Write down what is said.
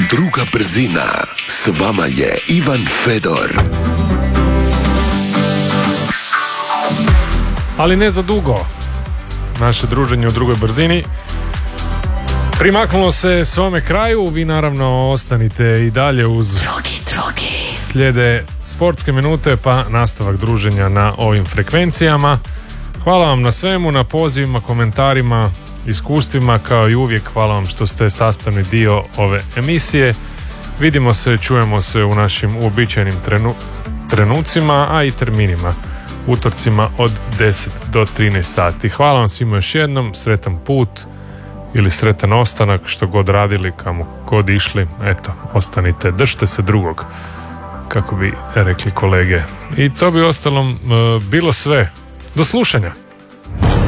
Druga brzina. S vama je Ivan Fedor. Ali ne za dugo. Naše druženje u drugoj brzini primaknulo se svome kraju. Vi naravno ostanite i dalje uz slijede sportske minute pa nastavak druženja na ovim frekvencijama. Hvala vam na svemu, na pozivima, komentarima, iskustvima, kao i uvijek hvala vam što ste sastavni dio ove emisije. Vidimo se, čujemo se u našim uobičajenim trenucima, a i terminima, utorcima od 10 do 13 sati. Hvala vam svima još jednom, sretan put ili sretan ostanak, što god radili, kamo god išli, eto, ostanite, držite se drugog, kako bi rekli kolege. I to bi ostalom bilo sve. Do slušanja.